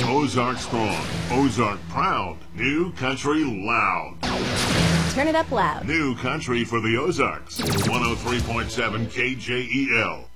Ozark strong, Ozark proud, New Country loud. Turn it up loud. New Country for the Ozarks. 103.7 KJEL.